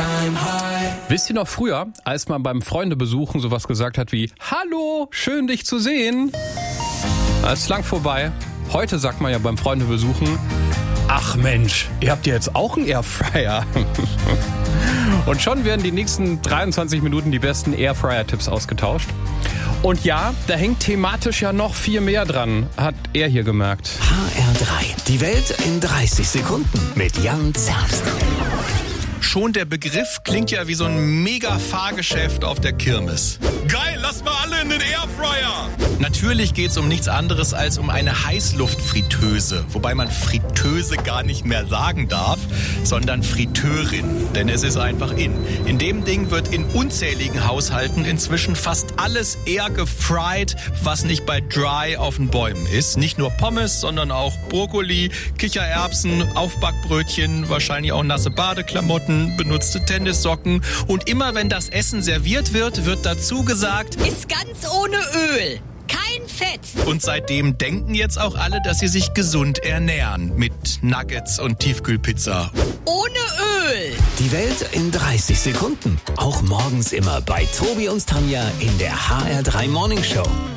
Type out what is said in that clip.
Wisst ihr noch früher, als man beim Freundebesuchen sowas gesagt hat wie Hallo, schön dich zu sehen? Das ist lang vorbei. Heute sagt man ja beim Freundebesuchen Ach Mensch, ihr habt ja jetzt auch einen Airfryer. Und schon werden die nächsten 23 Minuten die besten Airfryer-Tipps ausgetauscht. Und ja, da hängt thematisch ja noch viel mehr dran, hat er hier gemerkt. HR3, die Welt in 30 Sekunden mit Jan Zerbst. Schon der Begriff klingt ja wie so ein Mega-Fahrgeschäft auf der Kirmes. Geil, lass mal alle in den Airfryer! Natürlich geht's um nichts anderes als um eine Heißluftfritteuse. Wobei man Fritteuse gar nicht mehr sagen darf, sondern Fritteurin. Denn es ist einfach in. In dem Ding wird in unzähligen Haushalten inzwischen fast alles air gefried, was nicht bei Dry auf den Bäumen ist. Nicht nur Pommes, sondern auch Brokkoli, Kichererbsen, Aufbackbrötchen, wahrscheinlich auch nasse Badeklamotten, benutzte Tennissocken. Und immer wenn das Essen serviert wird, wird dazu gesagt, ist ganz ohne Öl. Kein Fett. Und seitdem denken jetzt auch alle, dass sie sich gesund ernähren. Mit Nuggets und Tiefkühlpizza. Ohne Öl. Die Welt in 30 Sekunden. Auch morgens immer bei Tobi und Tanja in der HR3 Morning Show.